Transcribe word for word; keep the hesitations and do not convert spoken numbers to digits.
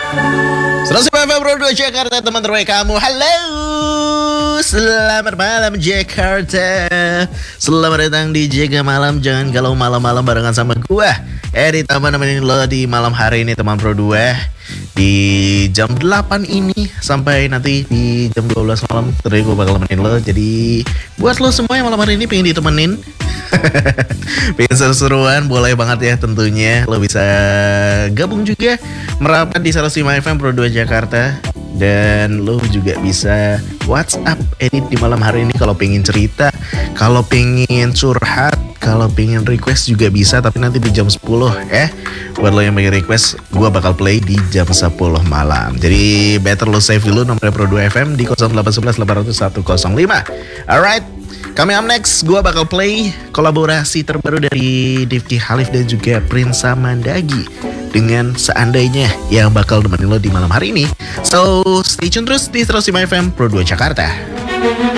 seratus lima F M Pro dua Jakarta, teman terbaik kamu. Halo, selamat malam Jakarta. Selamat datang di Jaga Malam. Jangan galau malam-malam barengan sama gua Eri Tama, nemenin lo di malam hari ini teman Pro dua. Di jam delapan ini sampai nanti di jam dua belas malam terus gue bakal nemenin lo. Jadi buat lo semua yang malam hari ini pengen ditemenin pengen seru-seruan, boleh banget ya tentunya. Lo bisa gabung juga merapat di seratus lima F M Pro dua Jakarta. Dan lo juga bisa WhatsApp edit di malam hari ini kalau pengen cerita, kalau pengen curhat, kalau pengen request juga bisa. Tapi nanti di jam sepuluh ya. Buat lo yang pengen request, gue bakal play di jam sepuluh malam. Jadi better lo save dulu nomor Pro dua F M di nol delapan satu satu delapan nol satu nol lima. Alright, coming up next, gue bakal play kolaborasi terbaru dari Rifki Halif dan juga Prince Samandagi dengan Seandainya yang bakal nemenin lo di malam hari ini. So, stay tune terus di seratus lima F M Pro dua Jakarta.